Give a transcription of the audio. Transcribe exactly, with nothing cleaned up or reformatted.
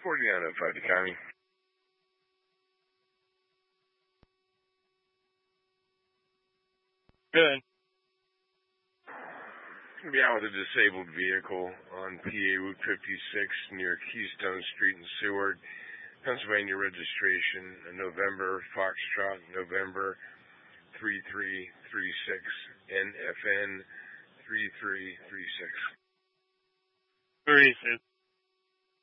forty-nine oh five, the county. Good. Be out with a disabled vehicle on P A Route fifty-six near Keystone Street in Seward, Pennsylvania registration, November, Foxtrot, November three three three six, N F N three three three six. Where is it?